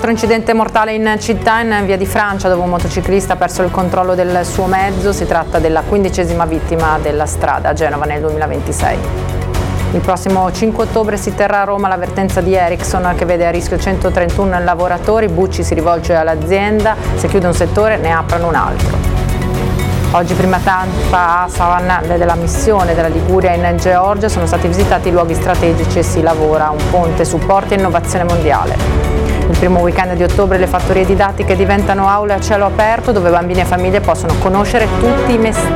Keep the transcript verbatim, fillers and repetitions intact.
altro incidente mortale in città, in via di Francia, dove un motociclista ha perso il controllo del suo mezzo. Si tratta della quindicesima vittima della strada a Genova nel duemilaventisei. Il prossimo cinque ottobre si terrà a Roma l'avvertenza di Ericsson che vede a rischio centotrentuno lavoratori. Bucci si rivolge all'azienda: se chiude un settore ne aprono un altro. Oggi prima tappa a Savannah della missione della Liguria in Georgia, sono stati visitati i luoghi strategici e si lavora a un ponte supporto e innovazione mondiale. Il primo weekend di ottobre le fattorie didattiche diventano aule a cielo aperto dove bambini e famiglie possono conoscere tutti i mestieri.